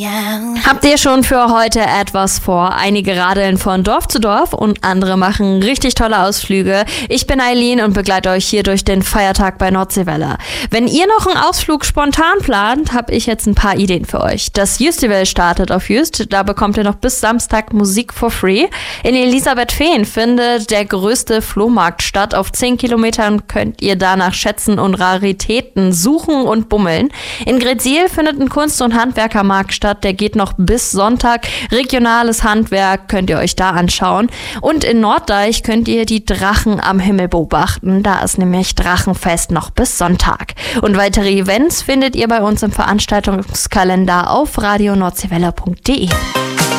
Habt ihr schon für heute etwas vor? Einige radeln von Dorf zu Dorf und andere machen richtig tolle Ausflüge. Ich bin Eileen und begleite euch hier durch den Feiertag bei Nordseewelle. Wenn ihr noch einen Ausflug spontan plant, habe ich jetzt ein paar Ideen für euch. Das Justival startet auf Just. Da bekommt ihr noch bis Samstag Musik for free. In Elisabethfehn findet der größte Flohmarkt statt. Auf 10 Kilometern könnt ihr danach Schätzen und Raritäten suchen und bummeln. In Gretzsiel findet ein Kunst- und Handwerkermarkt statt. Der geht noch bis Sonntag. Regionales Handwerk könnt ihr euch da anschauen. Und in Norddeich könnt ihr die Drachen am Himmel beobachten. Da ist nämlich Drachenfest noch bis Sonntag. Und weitere Events findet ihr bei uns im Veranstaltungskalender auf radionordseewelle.de.